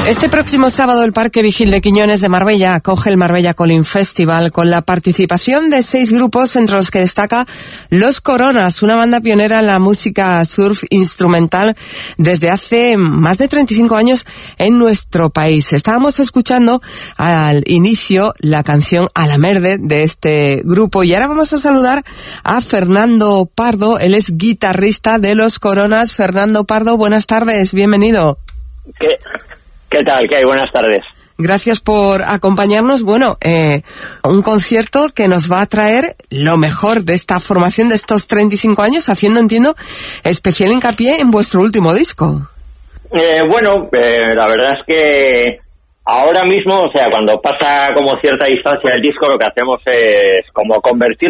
Este próximo sábado el Parque Vigil de Quiñones de Marbella acoge el Marbella Calling Festival con la participación de 6 grupos, entre los que destaca Los Coronas, una banda pionera en la música surf instrumental desde hace más de 35 años en nuestro país. Estábamos escuchando al inicio la canción A la Merde de este grupo y ahora vamos a saludar a Fernando Pardo. Él es guitarrista de Los Coronas. Fernando Pardo, buenas tardes, bienvenido. ¿Qué tal? ¿Qué hay? Buenas tardes. Gracias por acompañarnos. Bueno, un concierto que nos va a traer lo mejor de esta formación de estos 35 años, haciendo, entiendo, especial hincapié en vuestro último disco. La verdad es que ahora mismo, o sea, cuando pasa como cierta distancia el disco, lo que hacemos es como convertirlo